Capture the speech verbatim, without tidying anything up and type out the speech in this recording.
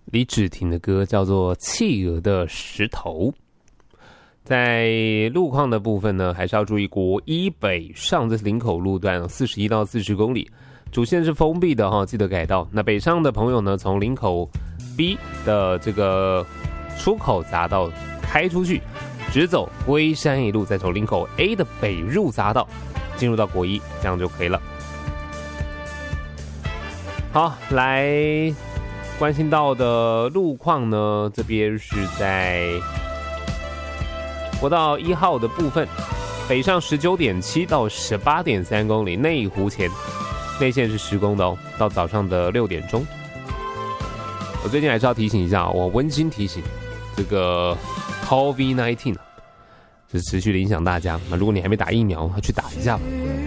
李芷婷的歌叫做《企鹅的石头》。在路况的部分呢，还是要注意国一北上，这是林口路段四十一到四十公里，主线是封闭的哈，记得改道。那北上的朋友呢，从林口 B 的这个出口匝道开出去，直走龟山一路，再从林口 A 的北入匝道进入到国一，这样就可以了。好，来关心到的路况呢，这边是在国道一号的部分，北上十九点七到十八点三公里，内湖前内线是施工的哦，到早上的六点钟。我最近还是要提醒一下，我温馨提醒，这个 COVID 十九 是持续的影响大家。那如果你还没打疫苗，去打一下吧。